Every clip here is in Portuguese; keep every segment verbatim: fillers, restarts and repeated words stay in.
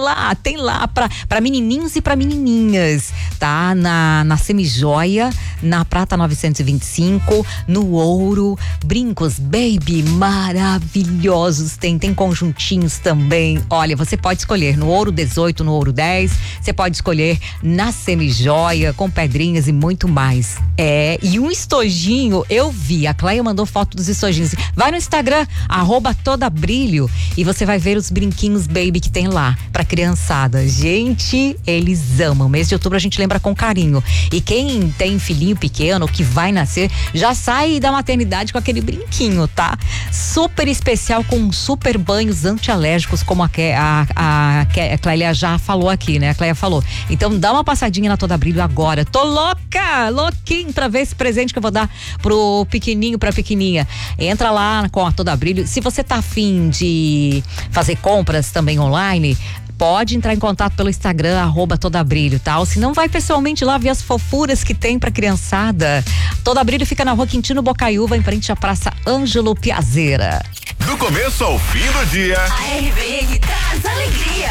lá, tem lá pra, pra menininhos e pra menininhas, tá? Na, na Semijoia, na Prata novecentos e vinte e cinco, no Ouro, brincos baby maravilhosos, tem, tem conjuntinhos também. Olha, você pode escolher no Ouro dezoito, no Ouro dez, você pode escolher na Semijoia, com pedrinhas e muito mais. É, e um estojinho, eu vi, a Cleia mandou foto dos estojinhos. Vai no Instagram, arroba Toda Brilho, e você vai ver os brinquinhos baby que tem lá pra criançada. Gente, eles amam. Mês de outubro a gente lembra com carinho. E quem tem filhinho pequeno que vai nascer, já sai da maternidade com aquele brinquinho, tá? Super especial, com super banhos antialérgicos, como a, a, a, a Clélia já falou aqui, né? A Clélia falou. Então dá uma passadinha na Toda Brilho agora. Tô louca, louquinho pra ver esse presente que eu vou dar pro pequenininho, pra pequenininha. Entra lá com a Toda Brilho. Se você tá afim de fazer compras também online, pode entrar em contato pelo Instagram, arroba Toda Brilho, tá? Ou se não, vai pessoalmente lá ver as fofuras que tem pra criançada. Toda Brilho fica na Rua Quintino Bocaiúva, em frente à Praça Ângelo Piazeira. Do começo ao fim do dia, a R B N traz alegria.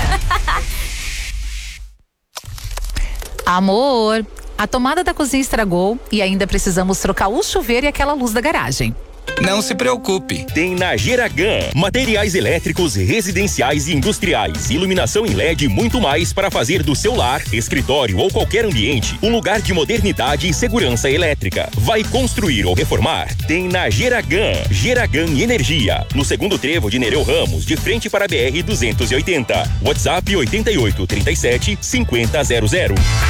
Amor, a tomada da cozinha estragou e ainda precisamos trocar o chuveiro e aquela luz da garagem. Não se preocupe. Tem na Geragan materiais elétricos residenciais e industriais, iluminação em L E D e muito mais para fazer do seu lar, escritório ou qualquer ambiente um lugar de modernidade e segurança elétrica. Vai construir ou reformar? Tem na Geragan. Geragan Energia, no segundo trevo de Nereu Ramos, de frente para a B R duzentos e oitenta. WhatsApp oitenta e oito, trinta e sete, cinquenta zero zero.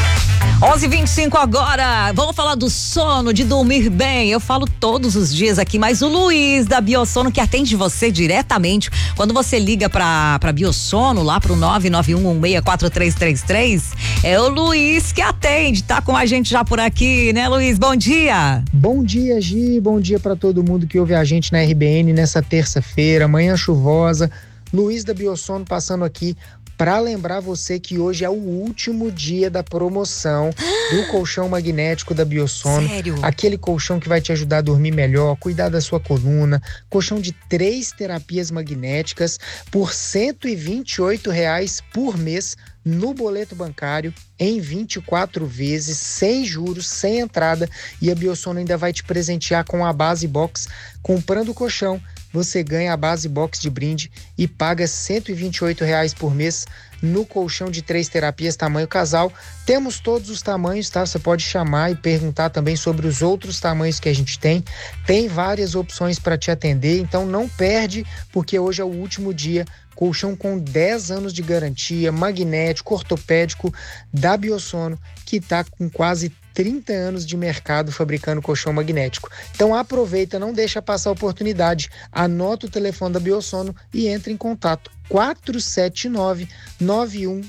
onze e vinte e cinco agora, vamos falar do sono, de dormir bem. Eu falo todos os dias aqui, mas o Luiz da Biosono, que atende você diretamente, quando você liga pra, pra Biosono, lá pro nove nove um um seis quatro três três três, é o Luiz que atende, tá com a gente já por aqui, né, Luiz? Bom dia! Bom dia, Gi, bom dia pra todo mundo que ouve a gente na R B N nessa terça-feira, manhã chuvosa. Luiz da Biosono passando aqui para lembrar você que hoje é o último dia da promoção do colchão magnético da Biosono. Sério? Aquele colchão que vai te ajudar a dormir melhor, cuidar da sua coluna. Colchão de três terapias magnéticas por cento e vinte e oito reais por mês no boleto bancário, em vinte e quatro vezes, sem juros, sem entrada. E a Biosono ainda vai te presentear com a base box. Comprando o colchão, você ganha a base box de brinde e paga cento e vinte e oito reais por mês no colchão de três terapias tamanho casal. Temos todos os tamanhos, tá? Você pode chamar e perguntar também sobre os outros tamanhos que a gente tem. Tem várias opções para te atender, então não perde, porque hoje é o último dia. Colchão com dez anos de garantia, magnético, ortopédico da Biosono, que está com quase trinta anos de mercado fabricando colchão magnético. Então aproveita, não deixa passar a oportunidade. Anota o telefone da Biosono e entre em contato. quatro sete nove, nove um um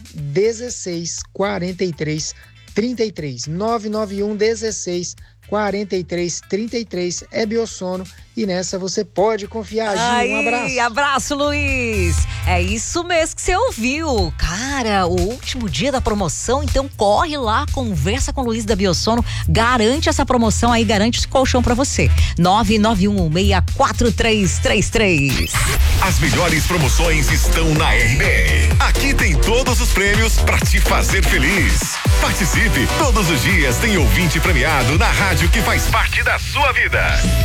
seis, quatro três três três. nove nove um um seis, quatro três três três é Biosono, e nessa você pode confiar. Gi, um abraço. Abraço, Luiz. É isso mesmo que você ouviu. Cara, o último dia da promoção, então corre lá, conversa com o Luiz da Biosono, garante essa promoção aí, garante esse colchão pra você. nove nove um um seis quatro três três três. As melhores promoções estão na R B N. Aqui tem todos os prêmios pra te fazer feliz. Participe, todos os dias tem ouvinte premiado na rádio que faz parte da sua vida.